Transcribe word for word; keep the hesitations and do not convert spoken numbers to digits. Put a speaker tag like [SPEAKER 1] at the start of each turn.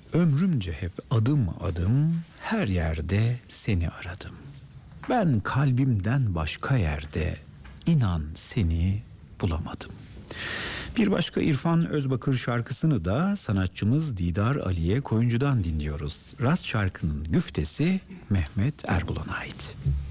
[SPEAKER 1] Ömrümce hep adım adım her yerde seni aradım. Ben kalbimden başka yerde inan seni bulamadım. Bir başka İrfan Özbakır şarkısını da sanatçımız Didar Aliye Koyuncu'dan dinliyoruz. Rast şarkının güftesi Mehmet Erbulan'a ait.